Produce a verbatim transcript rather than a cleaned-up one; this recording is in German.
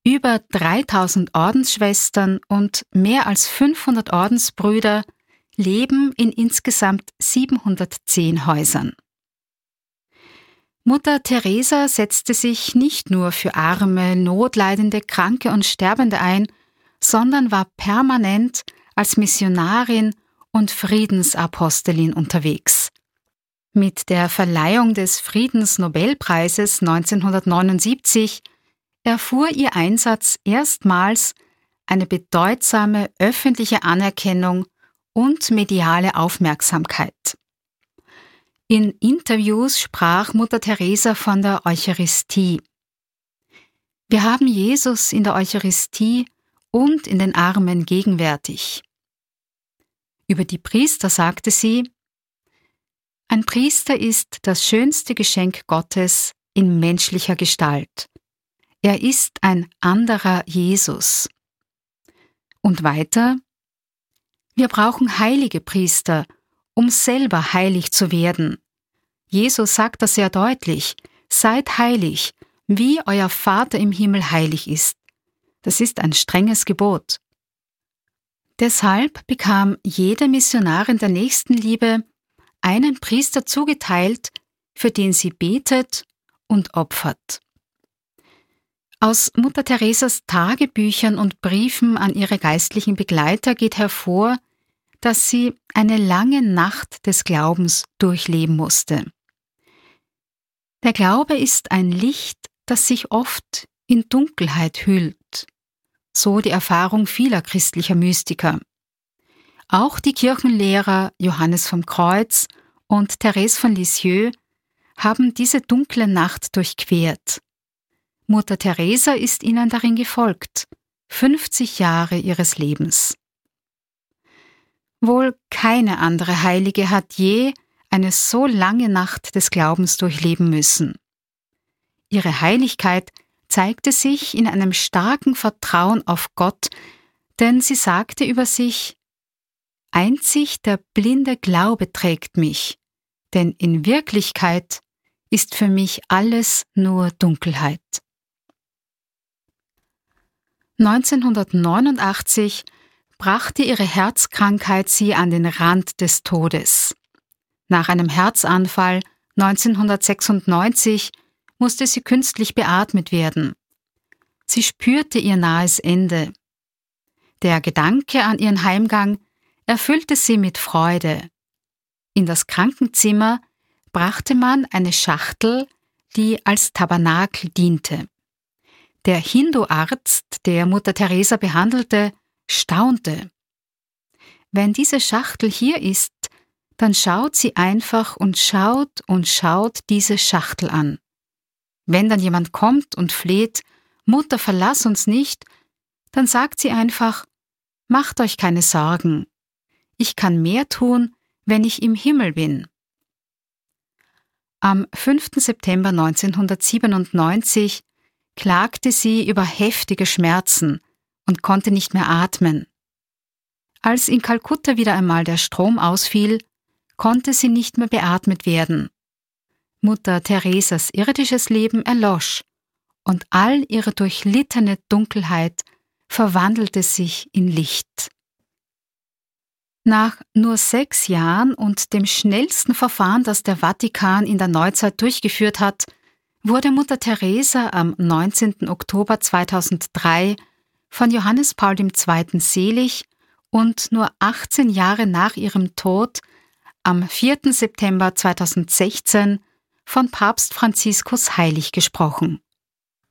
Über dreitausend Ordensschwestern und mehr als fünfhundert Ordensbrüder leben in insgesamt siebenhundertzehn Häusern. Mutter Teresa setzte sich nicht nur für Arme, Notleidende, Kranke und Sterbende ein, sondern war permanent als Missionarin und Friedensapostelin unterwegs. Mit der Verleihung des Friedensnobelpreises neunzehnhundertneunundsiebzig erfuhr ihr Einsatz erstmals eine bedeutsame öffentliche Anerkennung und mediale Aufmerksamkeit. In Interviews sprach Mutter Teresa von der Eucharistie. Wir haben Jesus in der Eucharistie und in den Armen gegenwärtig. Über die Priester sagte sie: Ein Priester ist das schönste Geschenk Gottes in menschlicher Gestalt. Er ist ein anderer Jesus. Und weiter: Wir brauchen heilige Priester, um selber heilig zu werden. Jesus sagt das sehr deutlich: Seid heilig, wie euer Vater im Himmel heilig ist. Das ist ein strenges Gebot. Deshalb bekam jede Missionarin der Nächstenliebe einen Priester zugeteilt, für den sie betet und opfert. Aus Mutter Teresas Tagebüchern und Briefen an ihre geistlichen Begleiter geht hervor, dass sie eine lange Nacht des Glaubens durchleben musste. Der Glaube ist ein Licht, das sich oft in Dunkelheit hüllt, so die Erfahrung vieler christlicher Mystiker. Auch die Kirchenlehrer Johannes vom Kreuz und Therese von Lisieux haben diese dunkle Nacht durchquert. Mutter Teresa ist ihnen darin gefolgt, fünfzig Jahre ihres Lebens. Wohl keine andere Heilige hat je eine so lange Nacht des Glaubens durchleben müssen. Ihre Heiligkeit zeigte sich in einem starken Vertrauen auf Gott, denn sie sagte über sich: Einzig der blinde Glaube trägt mich, denn in Wirklichkeit ist für mich alles nur Dunkelheit. neunzehnhundertneunundachtzig brachte ihre Herzkrankheit sie an den Rand des Todes. Nach einem Herzanfall neunzehnhundertsechsundneunzig musste sie künstlich beatmet werden. Sie spürte ihr nahes Ende. Der Gedanke an ihren Heimgang erfüllte sie mit Freude. In das Krankenzimmer brachte man eine Schachtel, die als Tabernakel diente. Der Hindu-Arzt, der Mutter Teresa behandelte, staunte. Wenn diese Schachtel hier ist, dann schaut sie einfach und schaut und schaut diese Schachtel an. Wenn dann jemand kommt und fleht: Mutter, verlass uns nicht, dann sagt sie einfach: Macht euch keine Sorgen. Ich kann mehr tun, wenn ich im Himmel bin. Am fünften September neunzehnhundertsiebenundneunzig klagte sie über heftige Schmerzen und konnte nicht mehr atmen. Als in Kalkutta wieder einmal der Strom ausfiel, konnte sie nicht mehr beatmet werden. Mutter Teresas irdisches Leben erlosch und all ihre durchlittene Dunkelheit verwandelte sich in Licht. Nach nur sechs Jahren und dem schnellsten Verfahren, das der Vatikan in der Neuzeit durchgeführt hat, wurde Mutter Teresa am neunzehnten Oktober zweitausenddrei von Johannes Paul der Zweite selig und nur achtzehn Jahre nach ihrem Tod am vierten September zweitausendsechzehn von Papst Franziskus heilig gesprochen.